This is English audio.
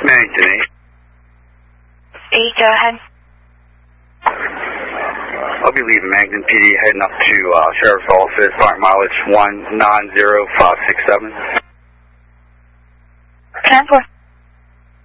Magdalene 8. 8, go ahead. I'll be leaving Magdalene PD heading up to Sheriff's Office, park mileage 190567. 10-4.